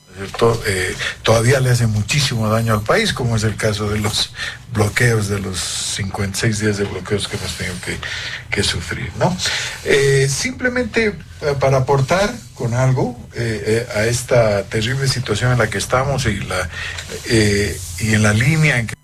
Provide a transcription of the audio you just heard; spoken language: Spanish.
¿cierto? Todavía le hace muchísimo daño al país, como es el caso de los bloqueos, de los 56 días de bloqueos que hemos tenido que sufrir, ¿no? Simplemente para aportar con algo a esta terrible situación en la que estamos y en la línea en que